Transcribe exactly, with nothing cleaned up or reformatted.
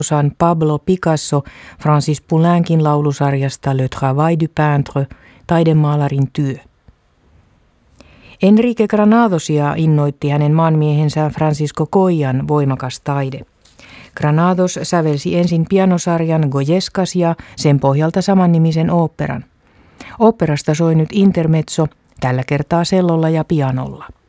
osan Pablo Picasso Francis Poulenquin laulusarjasta Le Travail du Peintre, taidemaalarin työ. Enrique Granadosia innoitti hänen maanmiehensä Francisco Goyan voimakas taide. Granados sävelsi ensin pianosarjan Goyescas ja sen pohjalta samannimisen oopperan. Oopperasta soi nyt intermezzo, tällä kertaa sellolla ja pianolla.